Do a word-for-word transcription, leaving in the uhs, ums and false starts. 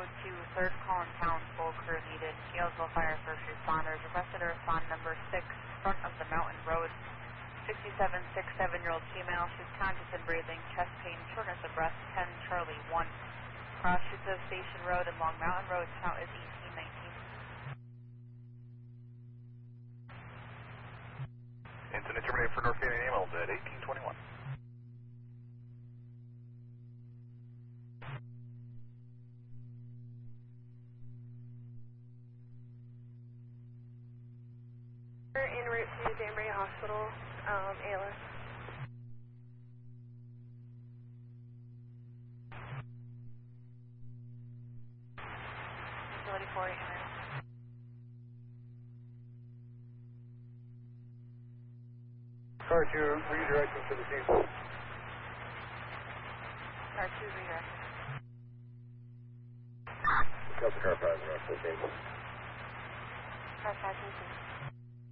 two, third call in town, full crew needed. Gainesville Fire first responders requested to respond number six, front of the mountain road. sixty-seven, sixty-seven-year-old female, she's conscious and breathing, chest pain, shortness of breath, ten Charlie one. Cross streets of Station Road and Long Mountain Road, count is eighteen nineteen. Incident terminated for North Canadian Ambulance at eighteen twenty-one. We're en route to Danbury Hospital, um, A L S. Facility four eight hundred. Car two, redirecting to the scene. Car two redirected. Delta Car five, North Station. Car five two two.